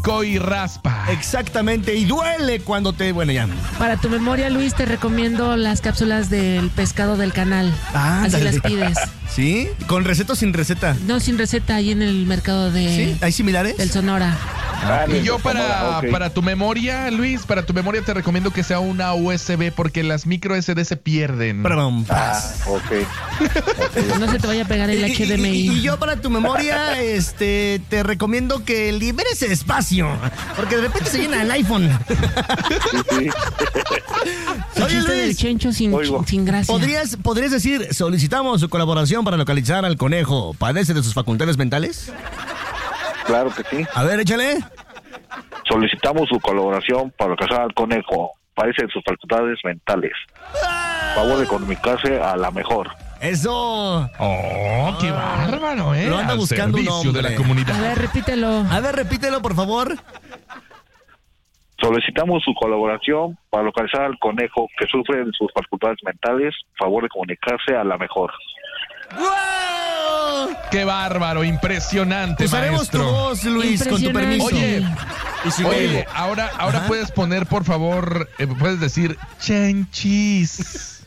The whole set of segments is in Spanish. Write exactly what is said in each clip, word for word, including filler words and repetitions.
y raspa. Exactamente, y duele cuando te... Bueno, ya. Para tu memoria, Luis, te recomiendo las cápsulas del pescado del canal. Ah, Así dale. las pides. ¿Sí? ¿Con receta o sin receta? No, sin receta, ahí en el mercado de... ¿Sí? ¿Hay similares? Del Sonora. Ah, y yo para, okay. para tu memoria, Luis, para tu memoria te recomiendo que sea una U S B porque las micro S D se pierden. Perdón. Ah, ok. okay. No se te vaya a pegar el Y, H D M I. y- y yo para tu memoria, este, te recomiendo que liberes espacio, porque de repente se llena el iPhone. Sí, sí. El Oye, chiste del Luis, chencho sin, Oigo. sin gracia. ¿podrías, ¿podrías decir, solicitamos su colaboración para localizar al conejo? ¿Padece de sus facultades mentales? Claro que sí. A ver, échale. Solicitamos su colaboración para localizar al conejo. Padece de sus facultades mentales. Favor de comunicarse a la mejor. Eso. Oh, qué bárbaro, ¿eh? Lo anda Al buscando un servicio de hombre. la comunidad. A ver, repítelo. A ver, repítelo, por favor. Solicitamos su colaboración para localizar al conejo que sufre de sus facultades mentales. Favor de comunicarse a la mejor. ¡Wow! Qué bárbaro, impresionante, Usaremos tu maestro. voz, Luis, con tu Impresionante. permiso. Oye, Y si Oye, no- ahora, ahora Ajá. puedes poner, por favor, eh, puedes decir chenchis.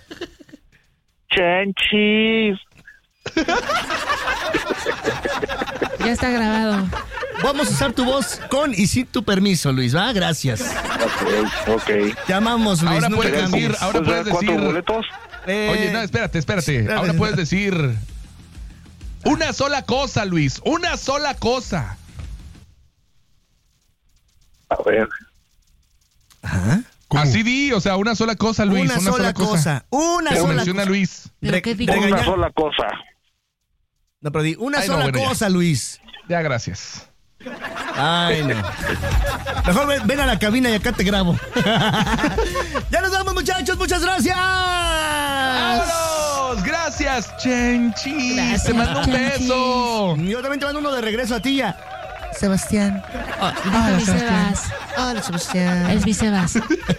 Chenchis. Ya está grabado. Vamos a usar tu voz con y sin tu permiso, Luis, ¿va? Gracias. Ok, ok. Te amamos, Luis. Ahora nunca puedes cambies. decir, ahora ¿Puedes puedes dar cuatro decir. boletos? Eh, Oye, no, espérate, espérate. espérate. Ahora puedes decir una sola cosa, Luis, una sola cosa. A ver. Ajá. Así di, o sea, una sola cosa, Luis, Una, sola, cosa. Una Pero sola menciona cosa. Luis. ¿Pero Re- qué digo? regaña- Una sola cosa. No, pero di una Ay, no, sola bueno, ya. cosa, Luis. Ya, gracias. Ay, no. Mejor ven, ven a la cabina y acá te grabo. Ya nos vamos, muchachos. Muchas gracias. ¡Vámonos! Gracias, Chenchis. Gracias, Te mando un Chenchis. beso. Yo también te mando uno de regreso a ti ya. Sebastián. Dijo mi Sebas. Hola, Sebastián. Es mi Sebas.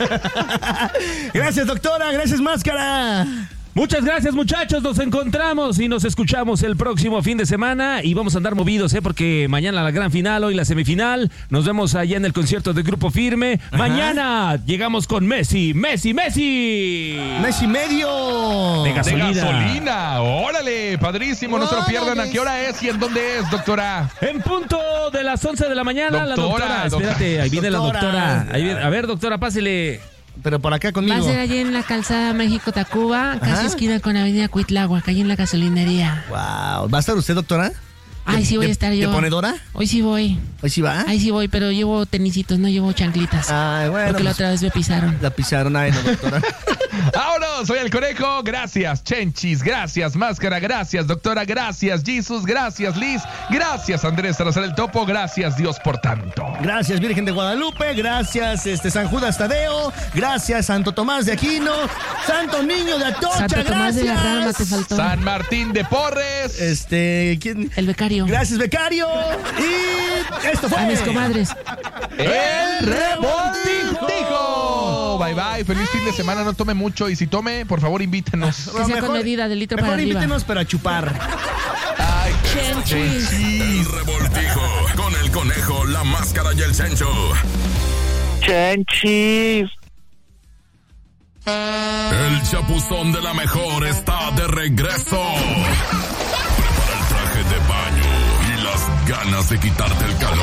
Gracias, doctora. Gracias, máscara. Muchas gracias, muchachos. Nos encontramos y nos escuchamos el próximo fin de semana. Y vamos a andar movidos, ¿eh? Porque mañana la gran final, hoy la semifinal. Nos vemos allá en el concierto de Grupo Firme. Ajá. Mañana llegamos con Messi, Messi, Messi. Mes y medio. De De gasolina. gasolina. Órale, padrísimo. No se lo pierdan. ¿A qué hora es y en dónde es, doctora? En punto de las once de la mañana, la Doctora, doctora. Espérate, ahí viene doctora. la doctora. Ahí viene. A ver, doctora, pásele. Pero por acá Va conmigo. a ser allí en la calzada México-Tacuba, casi Ajá. esquina con Avenida Cuitláhuac, allí en la gasolinería. Wow. ¿Va a estar usted, doctora? Ay, sí voy ¿De- a estar ¿De yo. ponedora? Hoy sí voy. ¿Hoy sí va? Ay, sí voy, pero llevo tenisitos, no llevo chanclitas. Ay, bueno. porque la pues, otra vez me pisaron. la pisaron. Ay, no, doctora. Vámonos, soy el Conejo. Gracias, Chenchis. Gracias, Máscara. Gracias, doctora. Gracias, Jesus. Gracias, Liz. Gracias, Andrés Salazar el Topo. Gracias, Dios, por tanto. Gracias, Virgen de Guadalupe. Gracias, este San Judas Tadeo. Gracias, Santo Tomás de Aquino. Santo Niño de Atocha. Santo Tomás gracias. de la Rama te faltó. San Martín de Porres. Este, ¿quién? El becario. Gracias, becario. Y esto fue A mis comadres. El Revoltijo. Bye, bye. Feliz fin de semana. No tome mucho. Y si tome, por favor, invítenos. Que sea con medida, de litro mejor para arriba. invítenos para chupar. Ay, Chenchis. El Revoltijo con el Conejo, la Máscara y el Chencho. Chenchis. El chapuzón de la mejor está de regreso. Prepara el traje de baño y las ganas de quitarte el calor.